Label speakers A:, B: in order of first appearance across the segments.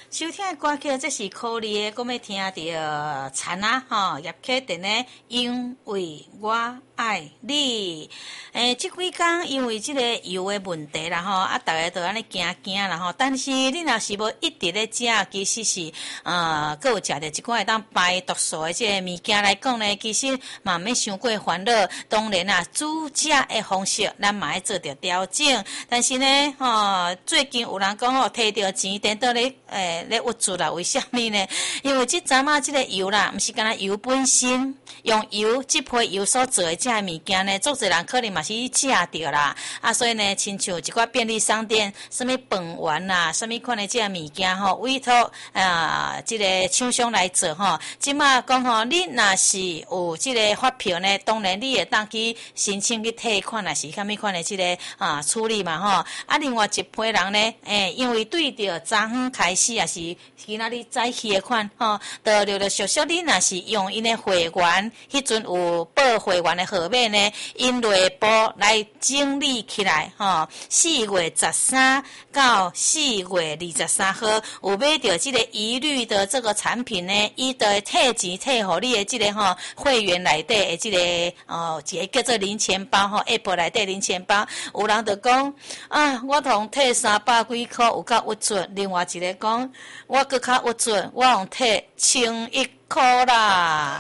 A: 收听的歌曲，这是可丽的，我们听到田啊吼，叶启田的因为我爱你。这几天因为这个油的问题啦吼，大家都安尼惊啦吼。但是你若是无一直咧食，其实是各有食着一款会当排毒素的这个物件来讲呢，其实嘛免伤过烦恼。当然啦，煮食的方式咱嘛要做着调整。但是呢，最近有人讲摕着钱等到咧咧屈住啦，为什么呢？因为这阵啊，这个油啦，毋是干那油本身，用油这批油所做的这物件呢，足侪人可能嘛是食着啦。所以呢，亲像一寡便利商店，什么饭丸啦，什么款的这物件委托这个厂商来做即马讲你若是有这个发票呢，当然你会当去申请去退款，若是虾米款的这个处理嘛另外一批人呢，因为对着昨昏开始也是今仔日早起的款就陆陆续续你若是用因的会员，迄阵有报会员的号码呢，因内部来整理起来4月13到4月23号有买到这个一律的这个产品呢，伊就会退钱退互你的这个会员内底的这个一个叫做零钱包App 内底零钱包，有人就讲我同退300几块有够屈准，另外一个讲我搁较屈准，我用退1100块啦。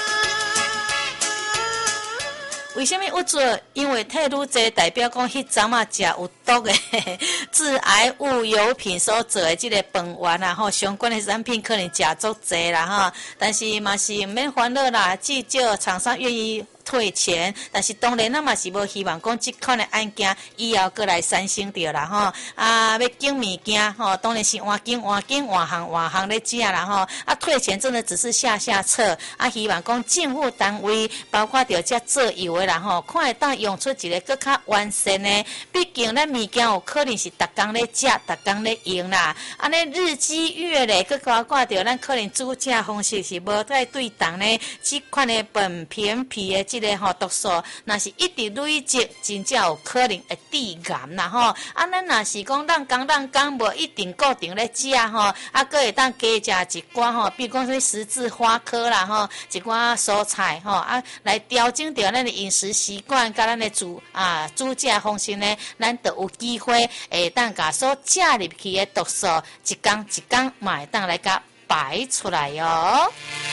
A: 为什么屈准？因为退愈侪代表讲迄阵食有毒的致癌物油品所做的这个饭丸相关的产品可能食足侪啦但是嘛是毋免烦恼啦，至少厂商愿意退钱，但是当然咱嘛是无希望讲这款的案件以后过来产生着啦要拣物件当然是换行咧食啦退钱真的只是下策希望讲政府单位包括着遮做油的啦看会当用出一个更较完善的，毕竟咱物件有可能是逐工咧食，逐工咧用啦，安尼日积月累，佮包括着咱可能煮食方式是无太对等呢，这款的苯偏皮的这个毒素，若是一直累积，真正有可能会致癌啦咱若是讲咱讲无一定固定咧食佮会当加食一寡比如讲说十字花科啦一寡蔬菜来调整着咱的饮食习惯，甲咱的煮食方式呢，咱就有机会会当甲所食入去的毒素，一天一天嘛会当来甲排出来哟。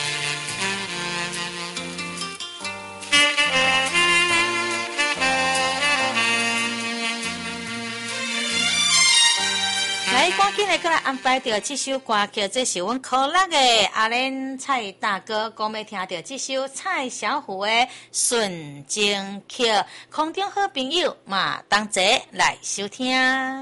A: 来，赶紧来过来安排着这首歌曲，这是阮可乐的阿莲蔡大哥，讲要听着这首蔡小虎的《顺境曲》，空中好朋友嘛，同齐来收听。